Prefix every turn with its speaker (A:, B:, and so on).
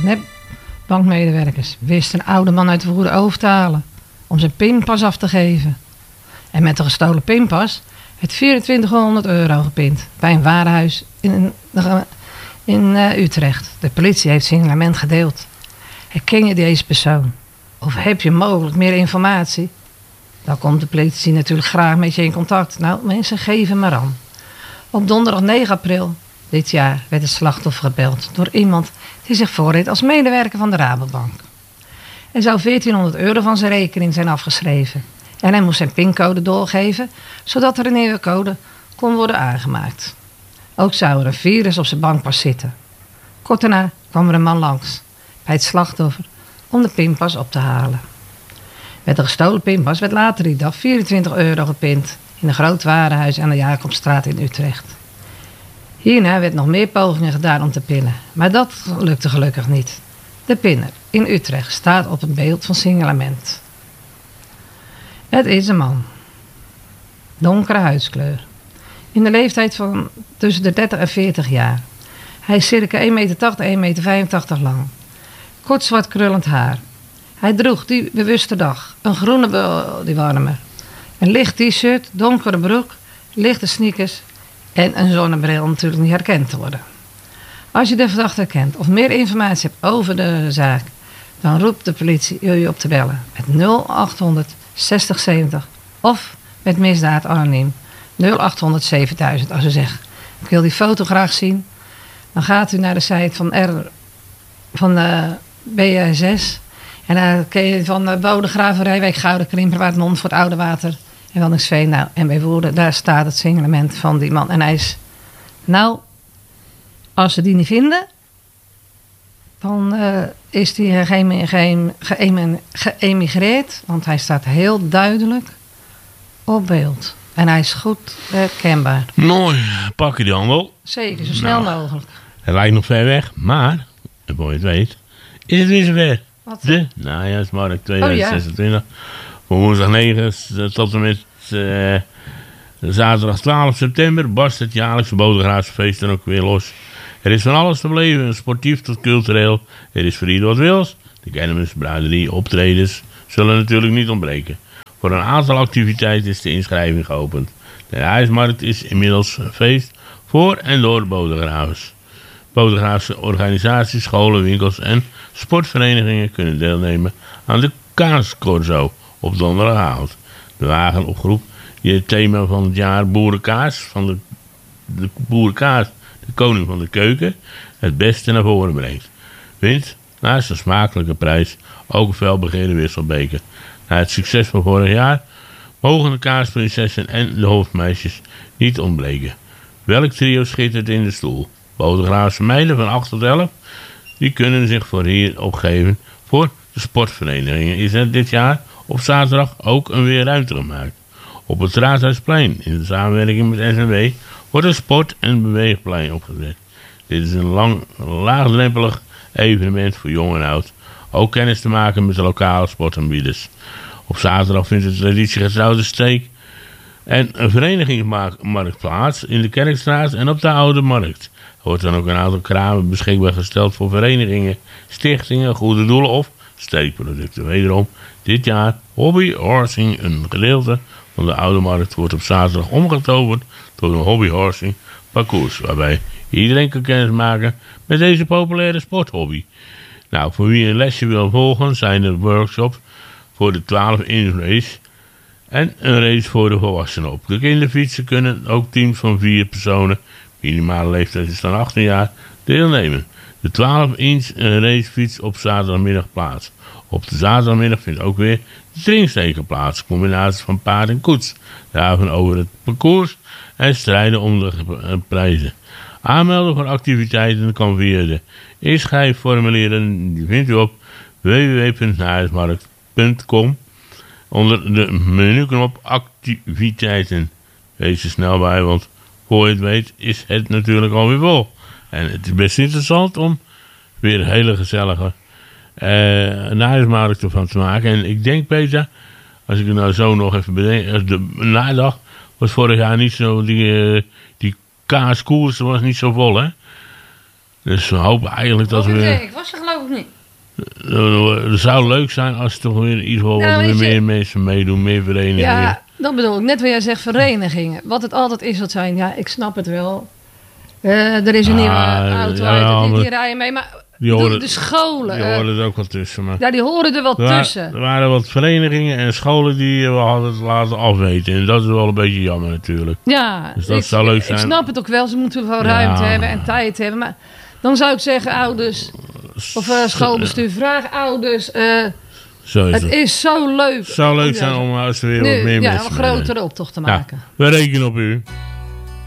A: Bankmedewerkers wisten een oude man uit de Woerden over te halen om zijn pinpas af te geven. En met de gestolen pinpas werd 2400 euro gepind bij een warenhuis in Utrecht. De politie heeft signalement gedeeld. Herken je deze persoon? Of heb je mogelijk meer informatie? Dan komt de politie natuurlijk graag met je in contact. Nou, mensen, geven maar aan. Op donderdag 9 april dit jaar werd het slachtoffer gebeld door iemand die zich voordeed als medewerker van de Rabobank. Er zou 1400 euro van zijn rekening zijn afgeschreven. En hij moest zijn pincode doorgeven, zodat er een nieuwe code kon worden aangemaakt. Ook zou er een virus op zijn bankpas zitten. Kort daarna kwam er een man langs bij het slachtoffer om de pinpas op te halen. Met de gestolen pinpas werd later die dag 24 euro gepind in een groot warenhuis aan de Jacobstraat in Utrecht. Hierna werd nog meer pogingen gedaan om te pinnen, maar dat lukte gelukkig niet. De pinner in Utrecht staat op een beeld van signalement. Het is een man. Donkere huidskleur. In de leeftijd van tussen de 30 en 40 jaar. Hij is circa 1,80 meter, 1,85 meter lang. Kort zwart krullend haar. Hij droeg die bewuste dag een groene bodywarmer, een licht t-shirt, donkere broek, lichte sneakers en een zonnebril om natuurlijk niet herkend te worden. Als je de verdachte herkent of meer informatie hebt over de zaak, dan roept de politie u op te bellen met 0800 6070 of met misdaad anoniem 0800 7000. Als u zegt, ik wil die foto graag zien, dan gaat u naar de site van de BSS en dan kun je van de Bodegraverijwijk, Gouden Krimperwaard, Montfort, Oude Water en Waddinxveen. Nou, en bij Woerden, daar staat het signalement van die man. En hij is, nou, als ze die niet vinden, dan is hij geëmigreerd, want hij staat heel duidelijk op beeld. En hij is goed herkenbaar.
B: Mooi, pak je die handel.
A: Zeker, zo snel mogelijk.
B: Het lijkt nog ver weg, maar, voor je het weet, is het weer zover.
A: Wat?
B: De najaarsmarkt 2026. Voor woensdag 9 tot en met zaterdag 12 september barst het jaarlijkse Bodegraafsfeest dan ook weer los. Er is van alles te beleven, sportief tot cultureel. Er is voor ieder wat wils. De kermis, braderie, optredens zullen natuurlijk niet ontbreken. Voor een aantal activiteiten is de inschrijving geopend. De najaarsmarkt is inmiddels een feest voor en door de Bodegravers. Bodegraafse organisaties, scholen, winkels en sportverenigingen kunnen deelnemen aan de Kaascorso op donderdagavond. De wagenoproep die het thema van het jaar boerenkaas van de boerenkaas, de koning van de keuken, het beste naar voren brengt. Wint naast een smakelijke prijs ook een felbegeerde wisselbeker. Na het succes van vorig jaar mogen de kaasprinsessen en de hoofdmeisjes niet ontbreken. Welk trio schittert in de stoel? Bodegraafse meiden van 8 tot 11, die kunnen zich voor hier opgeven. Voor de sportverenigingen is er dit jaar op zaterdag ook een weer ruimte gemaakt. Op het Raadhuisplein, in de samenwerking met SNW, wordt een sport- en beweegplein opgezet. Dit is een laagdrempelig evenement voor jong en oud. Ook kennis te maken met de lokale sportaanbieders. Op zaterdag vindt de traditiegetrouwde steek en een verenigingsmarkt plaats in de Kerkstraat en op de Oude Markt. Er wordt dan ook een aantal kramen beschikbaar gesteld voor verenigingen, stichtingen, goede doelen of steekproducten. Wederom dit jaar hobbyhorsing. Een gedeelte van de Oude Markt wordt op zaterdag omgetoverd tot een hobbyhorsing parcours, waarbij iedereen kan kennis maken met deze populaire sporthobby. Nou, voor wie een lesje wil volgen zijn er workshops voor de 12-inch race en een race voor de volwassenen op. De kinderfietsen kunnen ook teams van 4 personen, minimale leeftijd is dan 18 jaar, deelnemen. De 12-inch racefiets op zaterdagmiddag plaats. Op de zaterdagmiddag vindt ook weer de drinksteken plaats, combinatie van paard en koets. Daarvan over het parcours en strijden om de prijzen. Aanmelden voor activiteiten kan via de inschrijfformulieren, die vindt u op www.najaarsmarkt.com onder de menuknop activiteiten. Wees er snel bij, want voor je het weet is het natuurlijk alweer vol. En het is best interessant om weer een hele gezellige najaarsmarkt ervan te maken. En ik denk, Peter, als ik het nou zo nog even bedenk, de nadag was vorig jaar niet zo, die kaaskoers was niet zo vol, hè? Dus we hopen eigenlijk dat we weer...
A: Ik was er geloof ik niet.
B: Het zou leuk zijn als er toch weer in ieder geval wat meer mensen meedoen, meer verenigingen.
A: Ja, dat bedoel ik. Net wat jij zegt, verenigingen. Wat het altijd is, wat zijn. Ja, ik snap het wel. Er is een nieuwe auto uit, die rijden mee. Maar de scholen.
B: Die horen er ook wel tussen. Maar
A: ja, die horen er wel tussen.
B: Er waren wat verenigingen en scholen die we hadden het laten afweten. En dat is wel een beetje jammer natuurlijk.
A: Ja,
B: dus dat zou leuk zijn.
A: Ik snap het ook wel. Ze moeten wel ruimte hebben en tijd hebben. Maar dan zou ik zeggen, ouders of schoolbestuur, vraag ouders.
B: Zo is
A: het is zo leuk.
B: Het zou leuk zijn om als er weer wat meer mensen
A: een grotere optocht te maken.
B: Ja, we rekenen op u.